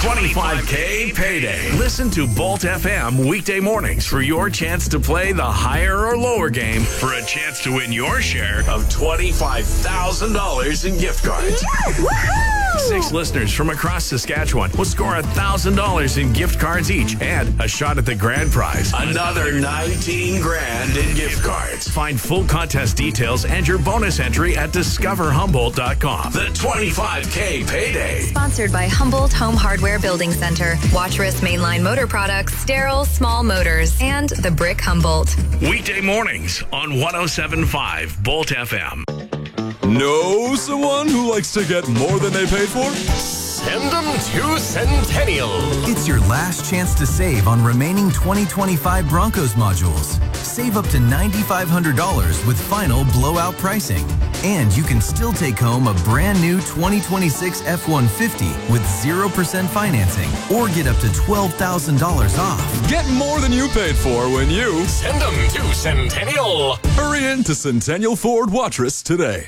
25K Payday. Listen to Bolt FM weekday mornings for your chance to play the higher or lower game for a chance to win your share of $25,000 in gift cards. Woohoo! 6 listeners from across Saskatchewan will score $1,000 in gift cards each and a shot at the grand prize. Another 19 grand in gift cards. Find full contest details and your bonus entry at discoverhumboldt.com. The 25K Payday. Sponsored by Humboldt Home Hardware Building Center, Watchris Mainline Motor Products, Sterile Small Motors, and The Brick Humboldt. Weekday mornings on 107.5 Bolt FM. Know someone who likes to get more than they paid for? Send them to Centennial. It's your last chance to save on remaining 2025 Broncos modules. Save up to $9,500 with final blowout pricing. And you can still take home a brand new 2026 F-150 with 0% financing or get up to $12,000 off. Get more than you paid for when you send them to Centennial. Hurry into Centennial Ford Watchris today.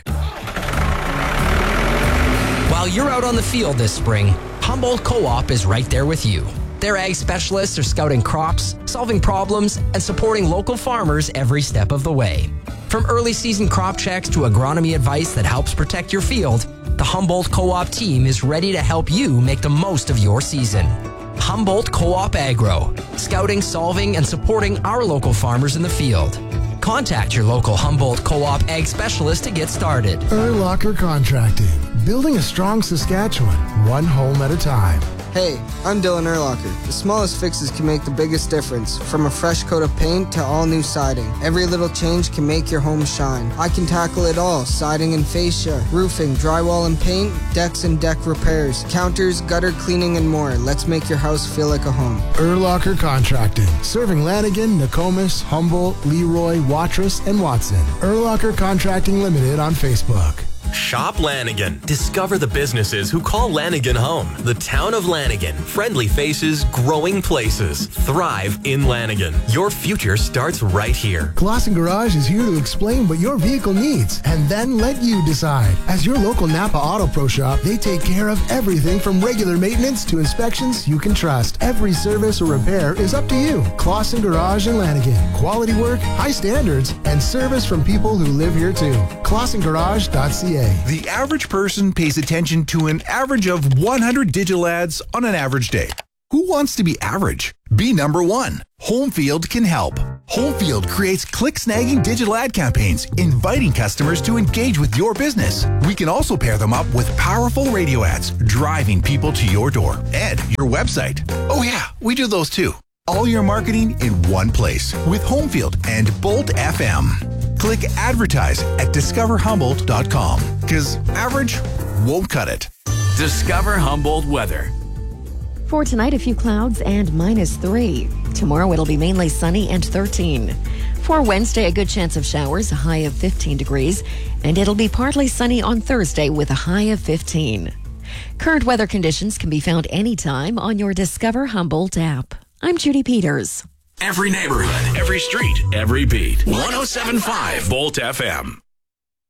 While you're out on the field this spring, Humboldt Co-op is right there with you. Their ag specialists are scouting crops, solving problems, and supporting local farmers every step of the way. From early season crop checks to agronomy advice that helps protect your field, the Humboldt Co-op team is ready to help you make the most of your season. Humboldt Co-op Agro, scouting, solving, and supporting our local farmers in the field. Contact your local Humboldt Co-op Ag Specialist to get started. Urlacher Contracting, building a strong Saskatchewan, one home at a time. Hey, I'm Dylan Urlacher. The smallest fixes can make the biggest difference, from a fresh coat of paint to all new siding. Every little change can make your home shine. I can tackle it all: siding and fascia, roofing, drywall and paint, decks and deck repairs, counters, gutter cleaning, and more. Let's make your house feel like a home. Urlacher Contracting, serving Lanigan, Nokomis, Humboldt, Leroy, Watrous, and Watson. Urlacher Contracting Limited on Facebook. Shop Lanigan. Discover the businesses who call Lanigan home. The town of Lanigan. Friendly faces, growing places. Thrive in Lanigan. Your future starts right here. Clausen Garage is here to explain what your vehicle needs and then let you decide. As your local Napa Auto Pro shop, they take care of everything from regular maintenance to inspections you can trust. Every service or repair is up to you. Clausen Garage in Lanigan. Quality work, high standards, and service from people who live here too. ClausenGarage.ca. The average person pays attention to an average of 100 digital ads on an average day. Who wants to be average? Be number one. Homefield can help. Homefield creates click-snagging digital ad campaigns, inviting customers to engage with your business. We can also pair them up with powerful radio ads, driving people to your door and your website. Oh yeah, we do those too. All your marketing in one place with Homefield and Bolt FM. Click advertise at discoverhumboldt.com because average won't cut it. Discover Humboldt weather. For tonight, a few clouds and -3. Tomorrow, it'll be mainly sunny and 13. For Wednesday, a good chance of showers, a high of 15 degrees, and it'll be partly sunny on Thursday with a high of 15. Current weather conditions can be found anytime on your Discover Humboldt app. I'm Judy Peters. Every neighborhood, every street, every beat. 107.5 Bolt FM.